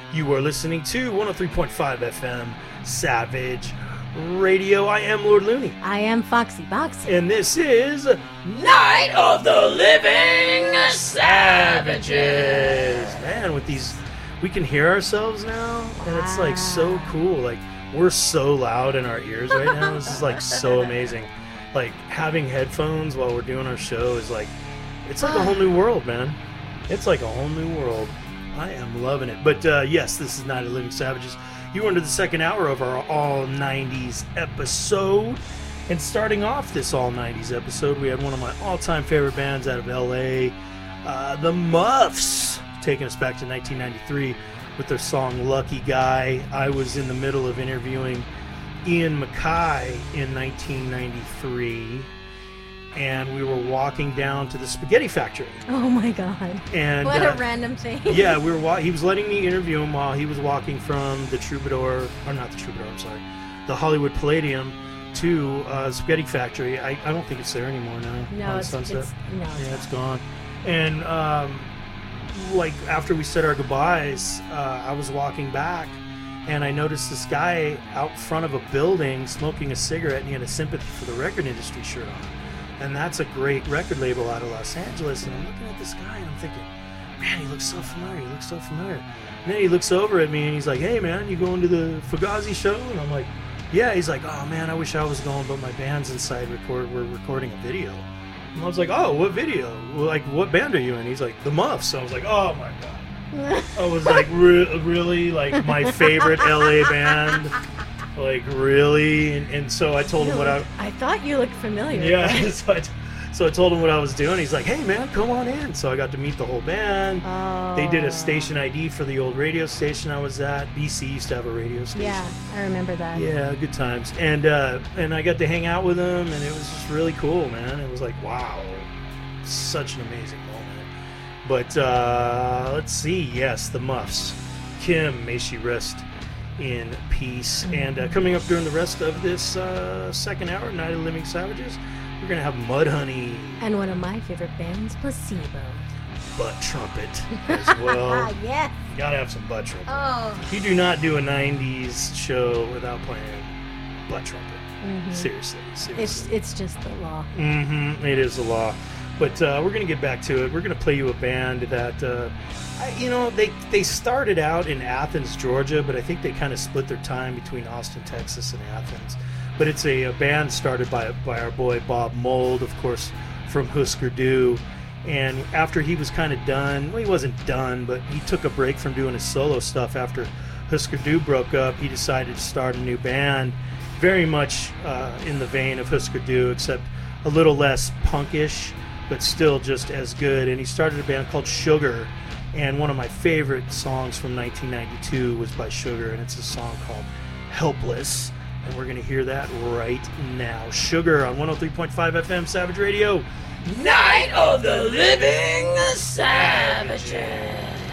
You are listening to 103.5 FM Savage Radio. I am Lord Looney. I am Foxy Boxy. And this is Night of the Living Savages. Man, with these, we can hear ourselves now. And it's like so cool. Like, we're so loud in our ears right now. This is like so amazing. Like, having headphones while we're doing our show is like, it's like a whole new world, man. It's like a whole new world. I am loving it. But yes, this is Night of the Living Savages. You are into the second hour of our All 90s episode. And starting off this All 90s episode, we had one of my all-time favorite bands out of LA, the Muffs, taking us back to 1993 with their song Lucky Guy. I was in the middle of interviewing Ian MacKaye in 1993. And we were walking down to the Spaghetti Factory. Oh my God! And what a random thing. Yeah, we were. He was letting me interview him while he was walking from the Troubadour, or not the Troubadour. I'm sorry, the Hollywood Palladium to Spaghetti Factory. I don't think it's there anymore now. No, it's gone. And like after we said our goodbyes, I was walking back, and I noticed this guy out front of a building smoking a cigarette, and he had a Sympathy for the Record Industry shirt on. And that's a great record label out of Los Angeles. And I'm looking at this guy and I'm thinking, man, he looks so familiar. And then he looks over at me and he's like, hey, man, you going to the Fugazi show? And I'm like, yeah. He's like, oh, man, I wish I was going, but my band's inside. We're recording a video. And I was like, oh, what video? Well, like, what band are you in? He's like, the Muffs. So I was like, oh, my God. I was like, really? Like, my favorite LA band? Like, really? And so I told him what I thought you looked familiar. Yeah, so I told him what I was doing. He's like, hey, man, come on in. So I got to meet the whole band. Oh. They did a station ID for the old radio station I was at. BC used to have a radio station. Yeah, I remember that. Yeah, good times. And I got to hang out with them, and it was just really cool, man. It was like, wow, such an amazing moment. But let's see. Yes, the Muffs. Kim, may she rest in peace. And coming up during the rest of this second hour, Night of the Living Savages, we're going to have Mudhoney. And one of my favorite bands, Placebo. Butt trumpet as well. Yes. You got to have some butt trumpet. Oh. You do not do a 90s show without playing butt trumpet. Mm-hmm. Seriously. It's just the law. Mm-hmm. It is the law. But we're going to get back to it. We're going to play you a band that... they started out in Athens, Georgia, but I think they kind of split their time between Austin, Texas, and Athens. But it's a band started by our boy Bob Mould, of course, from Husker Du. And after he was kind of done, well, he wasn't done, but he took a break from doing his solo stuff after Husker Du broke up. He decided to start a new band, very much in the vein of Husker Du, except a little less punkish, but still just as good. And he started a band called Sugar. And one of my favorite songs from 1992 was by Sugar, and it's a song called Helpless. And we're going to hear that right now. Sugar on 103.5 FM Savage Radio. Night of the Living Savages.